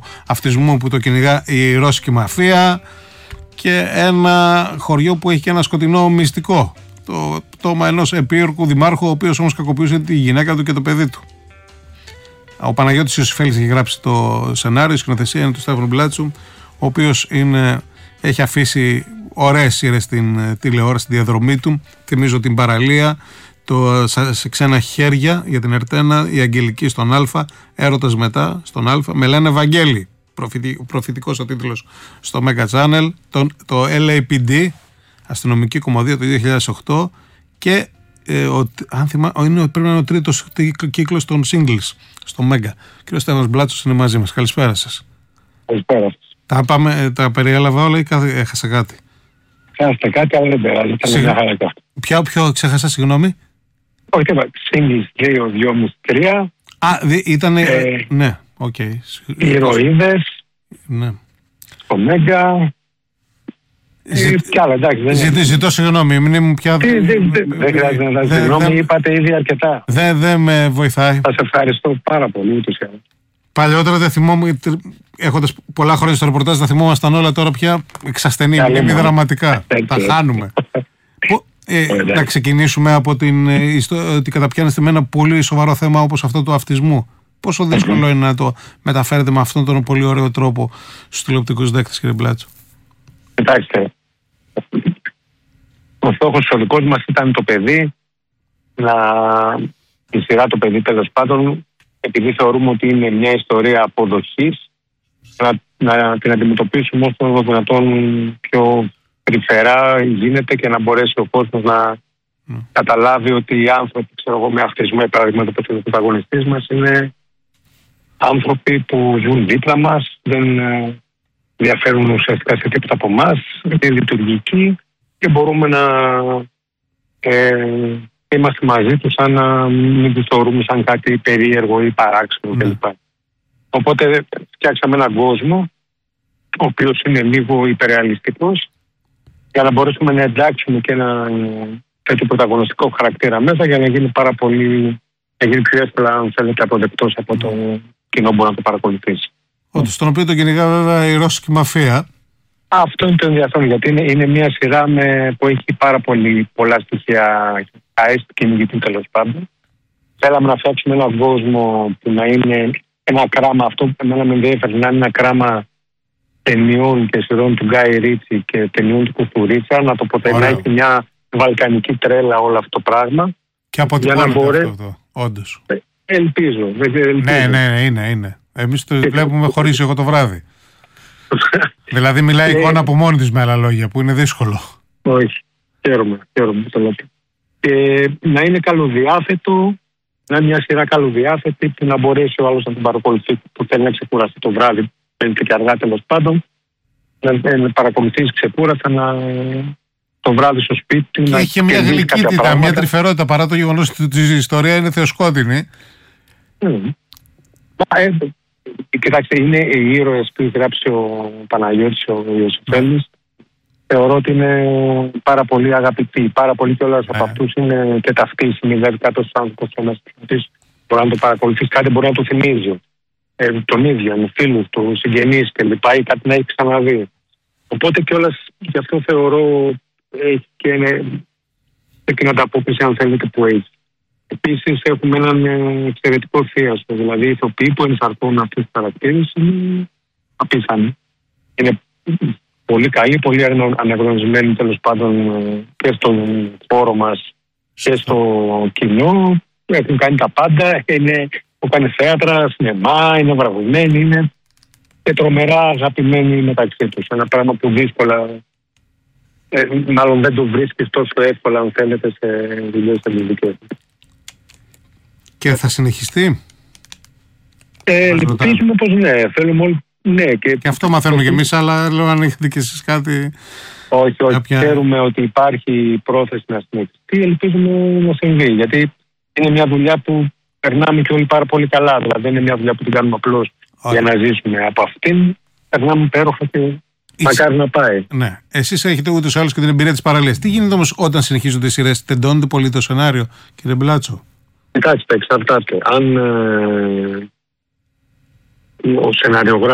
αυτισμού που το κυνηγά η ρώσικη μαφία και ένα χωριό που έχει και ένα σκοτεινό μυστικό. Το πτώμα ενός επίορκου δημάρχου, ο οποίος όμως κακοποιούσε τη γυναίκα του και το παιδί του. Ο Παναγιώτης Ιωσηφέλης έχει γράψει το σενάριο, η σκηνοθεσία είναι του Στέφανου Μπλάτσου, ο οποίος έχει αφήσει ωραίες σειρές στην τηλεόραση, στη διαδρομή του. Θυμίζω την Παραλία, το Σε ξένα χέρια για την Ερτένα, η Αγγελική στον Α, Έρωτας μετά στον Α, με λένε Βαγγέλη, προφητικός ο τίτλος στο Mega Channel, το LAPD, αστυνομική κομμωδία του 2008 και πρέπει να είναι ο τρίτος κύκλος των singles στο Mega. Κύριος Στέφανος Μπλάτσος είναι μαζί μας. Καλησπέρα σας. Καλησπέρα σας. Τα περιέλαβα όλα ή έχασα κάτι? Έχασα κάτι, αλλά δεν πειράζει. Ήταν μια χαρά. Ποιο ξέχασα, συγγνώμη? Όχι, singles 2, 2,5, 3. Ήταν. Ναι, οκ. Οι ηρωίδες. Ναι. Στο Mega. Κι άλλα, εντάξει. Ζητώ συγγνώμη, μην ήμουν πια. Δεν χρειάζεται να ζητήσω συγγνώμη, είπατε ήδη αρκετά. Δεν με βοηθάει. Σας ευχαριστώ πάρα πολύ, ούτως ή άλλως. Παλιότερα δεν θυμόμουν, έχοντας πολλά χρόνια στο ρεπορτάζ, θα θυμόμασταν όλα, τώρα πια εξασθενεί, μη δραματικά. Τα χάνουμε. Να ξεκινήσουμε από ότι καταπιάνεστε με ένα πολύ σοβαρό θέμα όπως αυτό του αυτισμού. Πόσο δύσκολο είναι να το μεταφέρετε με αυτόν τον πολύ ωραίο τρόπο στους τηλεοπτικούς δέκτες, κύριε Μπλάτσο? Κοιτάξτε, ο στόχος ολικός μας ήταν το παιδί, η σειρά το παιδί τέλος πάντων, επειδή θεωρούμε ότι είναι μια ιστορία αποδοχής, να την αντιμετωπίσουμε όσο το δυνατόν πιο τρυφερά γίνεται και να μπορέσει ο κόσμος να καταλάβει ότι οι άνθρωποι, με αυτισμό, παραδείγματος ο πρωταγωνιστής μας, είναι άνθρωποι που ζουν δίπλα μας, δεν διαφέρουν ουσιαστικά σε τίποτα από εμάς, είναι λειτουργικοί και μπορούμε να είμαστε μαζί τους σαν να μην τους θεωρούμε σαν κάτι περίεργο ή παράξενο κλπ. Οπότε φτιάξαμε έναν κόσμο ο οποίος είναι λίγο υπερρεαλιστικός για να μπορέσουμε να εντάξουμε και ένα τέτοιο πρωταγωνιστικό χαρακτήρα μέσα για να γίνει να γίνει πιο εύκολα, αν θέλετε, αποδεκτός από το κοινό που μπορεί να το παρακολουθήσει. Όντως, τον οποίο τον κυνηγά βέβαια η ρώσικη μαφία. Αυτό είναι το ενδιαφέρον, γιατί είναι μια σειρά που έχει πάρα πολλά στοιχεία κυνηγητή τέλος πάντων. Θέλαμε να φτιάξουμε έναν κόσμο που να είναι ένα κράμα, αυτό που εμένα με ενδιαφέρει, να είναι ένα κράμα ταινιών και σειρών του Γκάι Ρίτσι και ταινιών του Κουστουρίτσα, να το ποτέ να έχει μια βαλκανική τρέλα όλο αυτό το πράγμα. Και αποτυπώνεται αυτό, όντως. Ελπίζω. Ναι, είναι. Εμείς το βλέπουμε χωρίς εγώ το βράδυ. Δηλαδή μιλάει η εικόνα από μόνη της, με άλλα λόγια, που είναι δύσκολο. Όχι. Χαίρομαι το λέτε. Να είναι καλοδιάθετο, να είναι μια σειρά καλοδιάθετη που να μπορέσει ο άλλος να την παρακολουθεί, που θέλει να ξεκουραστεί το βράδυ, πέντε και αργά τέλος πάντων, να παρακολουθήσει ξεκούραστα, το βράδυ στο σπίτι. Και έχει μια γλυκύτητα, μια τρυφερότητα, παρά το γεγονός ότι η ιστορία είναι θεοσκότεινη. Κοιτάξτε, είναι οι ήρωες που έχει γράψει ο Παναγιώτης, ο Ιωσηφέλης. Θεωρώ ότι είναι πάρα πολύ αγαπητοί. Πάρα πολύ κιόλας από αυτούς είναι και ταυτίσιμοι. Δηλαδή, κάποιος άνθρωπος μπορεί να το παρακολουθήσει, κάτι μπορεί να το θυμίζει. Τον ίδιο, φίλους του, συγγενείς κλπ. Ή κάτι να έχει ξαναδεί. Οπότε κιόλας γι' αυτό θεωρώ έχει και την ανταπόκριση, αν θέλετε, που έχει. Επίσης, έχουμε έναν εξαιρετικό θείαστο. Δηλαδή, οι ηθοποιοί που ενσαρκώνουν αυτές τις χαρακτήρες είναι απίθανοι. Είναι πολύ καλοί, πολύ αναγνωρισμένοι τέλος πάντων και στον χώρο μας και στο κοινό. Έχουν κάνει τα πάντα. Έχουν κάνει θέατρα, σινεμά, είναι βραβευμένοι, είναι και τρομερά αγαπημένοι μεταξύ τους. Ένα πράγμα που δύσκολα, μάλλον δεν το βρίσκεις τόσο εύκολα, αν θέλετε, σε δουλειές ελληνικές. Και θα συνεχιστεί? Ελπίζουμε πως ναι. Θέλουμε όλοι. Ναι, και αυτό μαθαίνουμε κι εμείς, αλλά λέω αν έχετε κι εσείς κάτι. Όχι, ξέρουμε ότι υπάρχει πρόθεση να συνεχιστεί. Ελπίζουμε να συμβεί. Γιατί είναι μια δουλειά που περνάμε και όλοι πάρα πολύ καλά. Δηλαδή δεν είναι μια δουλειά που την κάνουμε απλώς για να ζήσουμε από αυτήν. Περνάμε υπέροχα και μακάρι να πάει. Ναι. Εσείς έχετε ούτως ή άλλως και την εμπειρία της παραλίας. Τι γίνεται όμως όταν συνεχίζονται οι σειρές? Τεντώνεται πολύ το σενάριο, κύριε Μπλάτσο? Κοιτάξτε, εξαρτάται. Αν ο σεναριογράφος